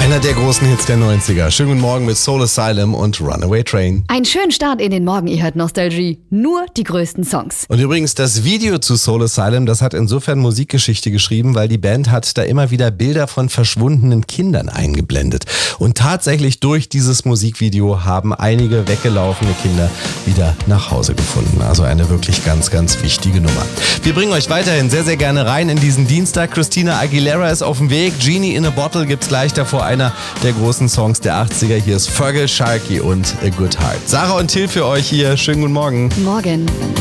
Einer der großen Hits der 90er. Schönen guten Morgen mit Soul Asylum und Runaway Train. Einen schönen Start in den Morgen, ihr hört Nostalgie. Nur die größten Songs. Und übrigens, das Video zu Soul Asylum, das hat insofern Musikgeschichte geschrieben, weil die Band hat da immer wieder Bilder von verschwundenen Kindern eingeblendet. Und tatsächlich durch dieses Musikvideo haben einige weggelaufene Kinder wieder nach Hause gefunden. Also eine wirklich ganz, ganz wichtige Nummer. Wir bringen euch weiterhin sehr, sehr gerne rein in diesen Dienstag. Christina Aguilera ist auf dem Weg. Genie in a Bottle gibt's gleich davor, einer der großen Songs der 80er. Hier ist Fergal Sharkey und A Good Heart. Sarah und Till für euch hier. Schönen guten Morgen. Morgen.